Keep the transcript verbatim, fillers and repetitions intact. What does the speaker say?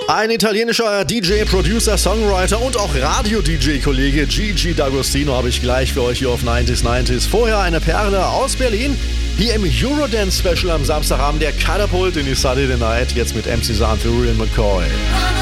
Ein italienischer D J, Producer, Songwriter und auch Radio-D J-Kollege Gigi D'Agostino habe ich gleich für euch hier auf neunzig neunzig. Vorher eine Perle aus Berlin. Hier im Eurodance-Special am Samstagabend der Katapult in die Saturday Night. Jetzt mit M C Saan für Real McCoy.